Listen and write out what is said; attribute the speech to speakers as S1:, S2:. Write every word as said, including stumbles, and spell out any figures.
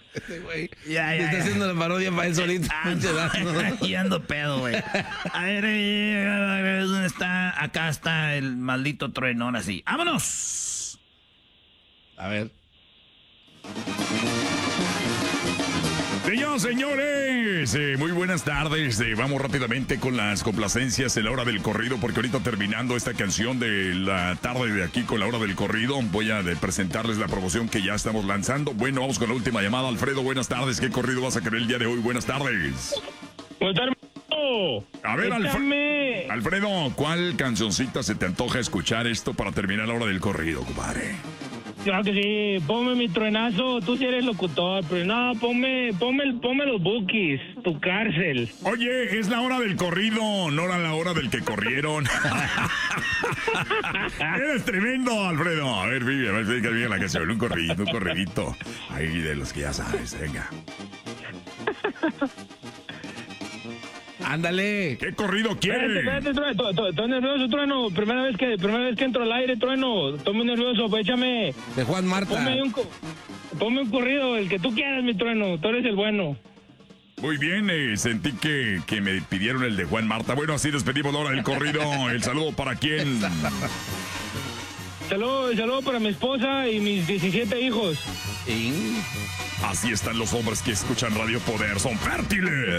S1: Este güey.
S2: Ya, ya,
S1: está
S2: ya.
S1: haciendo la parodia para él solito.
S2: Y ando pedo, güey. A ver, eh, a ver, ¿dónde está? Acá está el maldito trueno, ahora sí. ¡Vámonos!
S1: A ver.
S3: Señoras, señores, eh, muy buenas tardes. Eh, vamos rápidamente con las complacencias en la hora del corrido, porque ahorita terminando esta canción de la tarde de aquí con la hora del corrido, voy a de presentarles la promoción que ya estamos lanzando. Bueno, vamos con la última llamada. Alfredo, buenas tardes. ¿Qué corrido vas a querer el día de hoy? Buenas tardes.
S4: Buenas tardes.
S3: A ver, Alfredo,
S4: Échame.
S3: Alfredo, ¿cuál cancioncita se te antoja escuchar esto para terminar la hora del corrido, compadre?
S4: Claro que sí, ponme mi truenazo, tú sí eres locutor, pero no, ponme, ponme, ponme los Bukis, tu cárcel.
S3: Oye, es la hora del corrido, no era la hora del que corrieron. Eres tremendo, Alfredo. A ver, vive, a ver, fíjate bien la canción, un corridito, un corridito. Ahí de los que ya sabes, venga.
S1: Ándale.
S3: ¿Qué corrido
S4: Espérate,
S3: quiere?
S4: espérate, trueno, estoy nervioso, trueno, primera vez que, primera vez que entro al aire, trueno, estoy muy nervioso, pues échame,
S1: De Juan Marta.
S4: ponme un, co- ponme un corrido, el que tú quieras, mi trueno, tú eres el bueno.
S3: Muy bien, eh, sentí que, que me pidieron el de Juan Marta. Bueno, así despedimos la hora del corrido. El saludo para quién.
S4: Saludos, saludo para mi esposa y mis diecisiete hijos.
S1: ¿Sí?
S3: Así están los hombres que escuchan Radio Poder. Son fértiles.